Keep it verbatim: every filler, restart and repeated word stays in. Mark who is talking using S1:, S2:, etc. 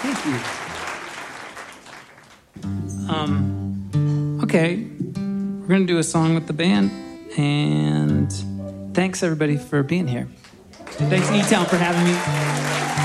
S1: Thank you. Um, okay, we're going to do a song with the band, and thanks everybody for being here. And thanks E-Town for having me.